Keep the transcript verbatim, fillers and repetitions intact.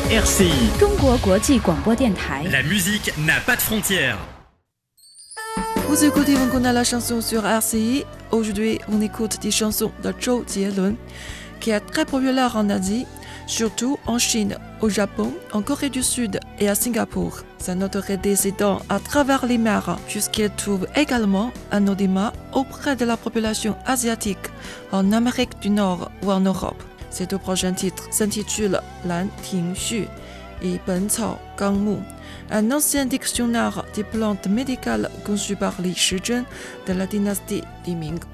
R C I 中国国际广播电台。 La musique n'a pas de frontières. Vous écoutez Vancouver la chanson sur R C I. Aujourd'hui, on écoute des chansons de Zhou Jielun, qui est très populaire en Asie, surtout en Chine, au Japon, en Corée du Sud et à Singapour. C'est notre résident à travers les mers, puisqu'il trouve également un audimat auprès de la population asiatique, en Amérique du Nord ou en Europe. Ces deux prochains titres s'intitulent Lan Ting Xu et Ben Cao Gang Mu, un ancien dictionnaire des plantes médicales conçu par Li Shizhen de la dynastie des Ming.